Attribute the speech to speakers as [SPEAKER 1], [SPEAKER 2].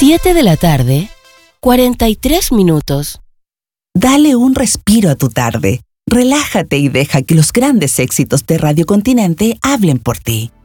[SPEAKER 1] 7 de la tarde, 43 minutos.
[SPEAKER 2] Dale un respiro a tu tarde. Relájate y deja que los grandes éxitos de Radio Continente hablen por ti.